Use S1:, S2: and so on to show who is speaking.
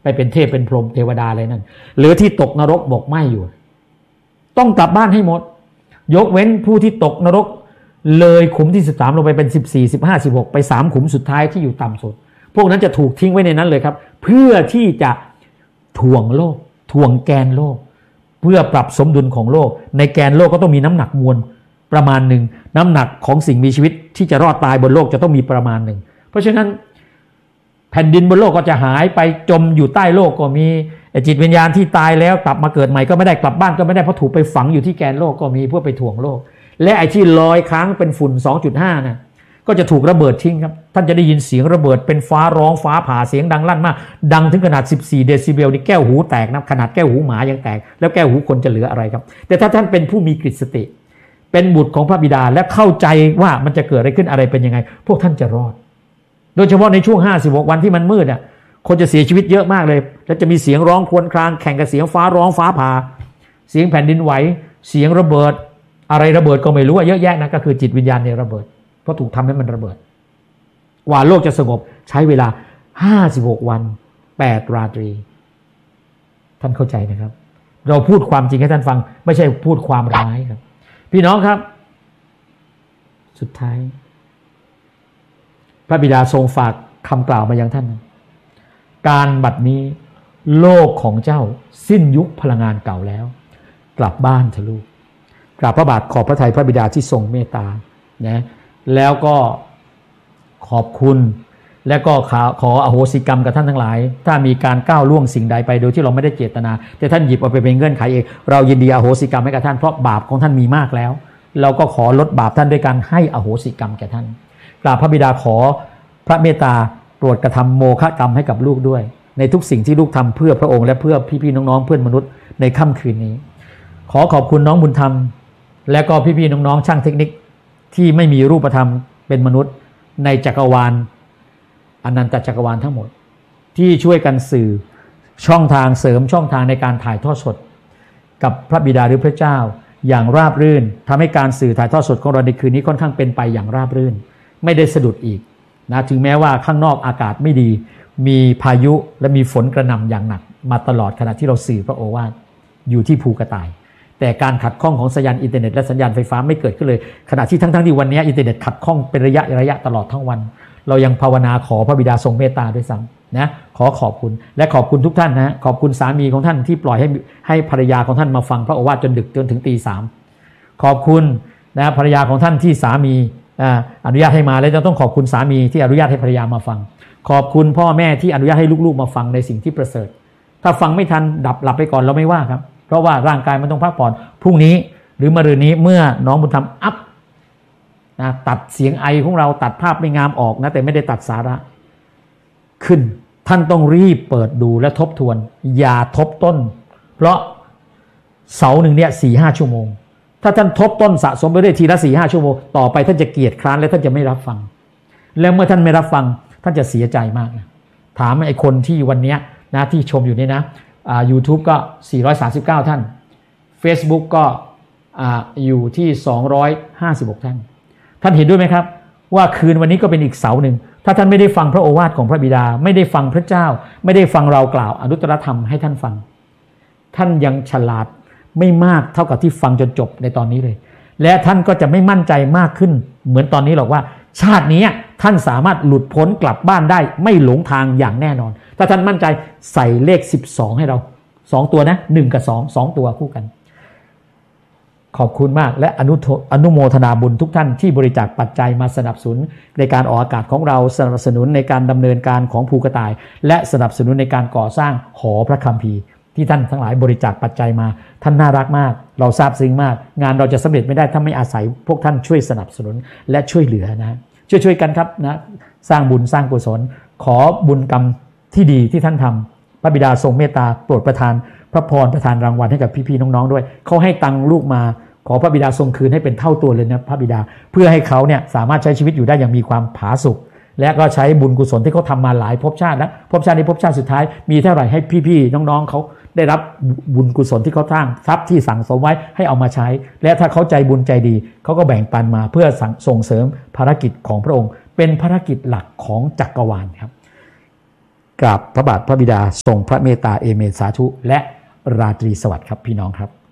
S1: ไปเป็นเทพเป็นพรหมเทวดาอะไรนั่นหรือที่ตกนรกหมกไหม้อยู่ต้องกลับบ้านให้หมดยกเว้นผู้ที่ตกนรกเลยขุมที่13ลงไปเป็น14 15 16ไป3ขุมสุดท้ายที่อยู่ต่ำสุดพวกนั้นจะถูกทิ้งไว้ในนั้นเลยครับเพื่อที่จะถ่วงโลกถ่วงแกนโลกเพื่อปรับสมดุลของโลกในแกนโลกก็ต้องมีน้ำหนักมวลประมาณหนึ่งน้ำหนักของสิ่งมีชีวิตที่จะรอดตายบนโลกจะต้องมีประมาณหนึ่งเพราะฉะนั้นแผ่นดินบนโลกก็จะหายไปจมอยู่ใต้โลกก็มีจิตวิญญาณที่ตายแล้วกลับมาเกิดใหม่ก็ไม่ได้กลับบ้านก็ไม่ได้เพราะถูกไปฝังอยู่ที่แกนโลกก็มีเพื่อไปถ่วงโลกและไอ้ที่ลอยค้างเป็นฝุ่น 2.5 น่ะก็จะถูกระเบิดทิ้งครับท่านจะได้ยินเสียงระเบิดเป็นฟ้าร้องฟ้าผ่าเสียงดังลั่นมากดังถึงขนาด14 เดซิเบลนี่แก้วหูแตกนะขนาดแก้วหูหมายังแตกแล้วแก้วหูคนจะเหลืออะไรครับแต่ถ้าท่านเป็นผู้มีกฤตสติเป็นบุตรของพระบิดาและเข้าใจว่ามันจะเกิดอะไรขึ้นอะไรเป็นยังไงพวกท่านจะรอดโดยเฉพาะในช่วง56วันที่มันมืดอ่ะคนจะเสียชีวิตเยอะมากเลยแล้วจะมีเสียงร้องครวญครางแข่งกับเสียงฟ้าร้องฟ้าผ่าเสียงแผ่นดินไหวเสียงระเบิดอะไรระเบิดก็ไม่รู้เยอะแยะนะก็คือจิตวิญญาณเนี่ยระเบิดเพราะถูกทำให้มันระเบิดกว่าโลกจะสงบใช้เวลา56วัน8ราตรีท่านเข้าใจนะครับเราพูดความจริงให้ท่านฟังไม่ใช่พูดความร้ายครับพี่น้องครับสุดท้ายพระบิดาทรงฝากคำกล่าวมายังท่านการบัดนี้โลกของเจ้าสิ้นยุคพลังงานเก่าแล้วกลับบ้านเถอะลูกกราบพระบาทขอบพระทัยพระบิดาที่ทรงเมตตานะแล้วก็ขอบคุณและก็ขออโหสิกรรมกับท่านทั้งหลายถ้ามีการก้าวล่วงสิ่งใดไปโดยที่เราไม่ได้เจตนาแต่ท่านหยิบเอาไปเป็นเงื่อนไขเองเรายินดีอโหสิกรรมให้กับท่านเพราะบาปของท่านมีมากแล้วเราก็ขอลดบาปท่านด้วยการให้อโหสิกรรมแก่ท่านกราบพระบิดาขอพระเมตตาโปรดกระทำโมฆะกรรมให้กับลูกด้วยในทุกสิ่งที่ลูกทำเพื่อพระองค์และเพื่อพี่ๆน้องๆเพื่อนมนุษย์ในค่ำคืนนี้ขอขอบคุณน้องบุญธรรมและก็พี่ๆน้องๆช่างเทคนิคที่ไม่มีรูปธรรมเป็นมนุษย์ในจักรวาลอนันตจักรวาลทั้งหมดที่ช่วยกันสื่อช่องทางเสริมช่องทางในการถ่ายทอดสดกับพระบิดาหรือพระเจ้าอย่างราบรื่นทำให้การสื่อถ่ายทอดสดของเราในคืนนี้ค่อนข้างเป็นไปอย่างราบรื่นไม่ได้สะดุดอีกนะถึงแม้ว่าข้างนอกอากาศไม่ดีมีพายุและมีฝนกระหน่ำอย่างหนักมาตลอดขณะที่เราสื่อพระโอวาทอยู่ที่ภูกระต่ายแต่การขัดข้องของสัญญาณอินเทอร์เน็ตและสัญญาณไฟฟ้าไม่เกิดขึ้นเลยขณะที่ทั้งที่วันนี้อินเทอร์เน็ตขัดข้องเป็นระยะตลอดทั้งวันเรายังภาวนาขอพระบิดาทรงเมตตาด้วยซ้ำนะขอบคุณและขอบคุณทุกท่านนะขอบคุณสามีของท่านที่ปล่อยให้ภรรยาของท่านมาฟังพระโอวาทจนดึกจนถึงตี 3ขอบคุณนะภรรยาของท่านที่สามีอนุญาตให้มาและจะต้องขอบคุณสามีที่อนุญาตให้ภรรยามาฟังขอบคุณพ่อแม่ที่อนุญาตให้ลูกๆมาฟังในสิ่งที่ประเสริฐถ้าฟังไม่ทันหลับไปก่อนเราไม่ว่าครับเพราะว่าร่างกายมันต้องพักผ่อนพรุ่งนี้หรือมะรืนนี้เมื่อน้องบุญธรรมอัพนะตัดเสียงไอของเราตัดภาพไม่งามออกนะแต่ไม่ได้ตัดสาระขึ้นท่านต้องรีบเปิดดูและทบทวนอย่าทบต้นเพราะเสาหนึ่งเนี่ย 4-5 ชั่วโมงถ้าท่านทบต้นสะสมไปเรื่อยทีละ 4-5 ชั่วโมงต่อไปท่านจะเกียจคร้านและท่านจะไม่รับฟังแล้วเมื่อท่านไม่รับฟังท่านจะเสียใจมากนะถามไอ้คนที่วันนี้นะที่ชมอยู่นี่นะYouTube ก็439ท่าน Facebook ก็อยู่ที่256ท่านเห็นด้วยไหมครับว่าคืนวันนี้ก็เป็นอีกเสาหนึ่งถ้าท่านไม่ได้ฟังพระโอวาทของพระบิดาไม่ได้ฟังพระเจ้าไม่ได้ฟังเรากล่าวอนุตตรธรรมให้ท่านฟังท่านยังฉลาดไม่มากเท่ากับที่ฟังจนจบในตอนนี้เลยและท่านก็จะไม่มั่นใจมากขึ้นเหมือนตอนนี้หรอกว่าชาตินี้ท่านสามารถหลุดพ้นกลับบ้านได้ไม่หลงทางอย่างแน่นอนถ้าท่านมั่นใจใส่เลข12ให้เรา2ตัวนะ1กับ2ตัวคู่กันขอบคุณมากและอนุโมทนาบุญทุกท่านที่บริจาคปัจจัยมาสนับสนุนในการออกอากาศของเราสนับสนุนในการดำเนินการของภูกระต่ายและสนับสนุนในการก่อสร้างหอพระคัมภีร์ที่ท่านทั้งหลายบริจาคปัจจัยมาท่านน่ารักมากเราซาบซึ้งมากงานเราจะสำเร็จไม่ได้ถ้าไม่อาศัยพวกท่านช่วยสนับสนุนและช่วยเหลือนะช่วยกันครับนะสร้างบุญสร้างกุศลขอบุญกรรมที่ดีที่ท่านทำพระบิดาทรงเมตตาโปรดประทานพระพรประทานรางวัลให้กับพี่ๆน้องๆด้วยเขาให้ตังลูกมาขอพระบิดาทรงคืนให้เป็นเท่าตัวเลยนะพระบิดาเพื่อให้เขาเนี่ยสามารถใช้ชีวิตอยู่ได้อย่างมีความผาสุกและก็ใช้บุญกุศลที่เขาทำมาหลายภพชาติแล้วภพชาตินี้ภพชาติสุดท้ายมีเท่าไหร่ให้พี่ๆน้องๆเขาได้รับบุญกุศลที่เขาสร้างทรัพย์ที่สั่งสมไว้ให้เอามาใช้และถ้าเขาใจบุญใจดีเขาก็แบ่งปันมาเพื่อส่งเสริมภารกิจของพระองค์เป็นภารกิจหลักของจักรวาลครับกราบพระบาทพระบิดาทรงพระเมตตาเอเมนสาธุและราตรีสวัสดิ์ครับพี่น้องครับ